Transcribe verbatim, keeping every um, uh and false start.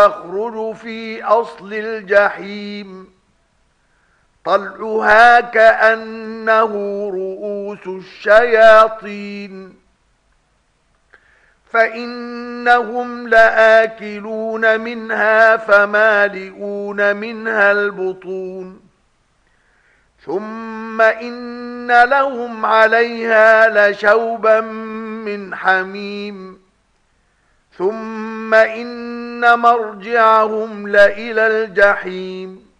يخرج في أصل الجحيم طلعها كأنه رؤوس الشياطين فإنهم لآكلون منها فمالئون منها البطون ثم إن لهم عليها لشوبا من حميم ثم إن مرجعهم لإلى الجحيم